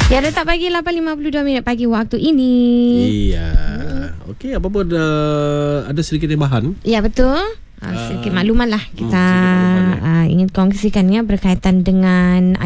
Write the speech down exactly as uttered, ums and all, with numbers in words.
Ya, dah tak pagi lapan lima puluh dua minit pagi waktu ini. Iya. Okey, apa pun uh, ada sedikit tambahan. Ya, betul. Uh, sedikit makluman lah kita hmm, makluman, ya. uh, ingin kongsikannya berkaitan dengan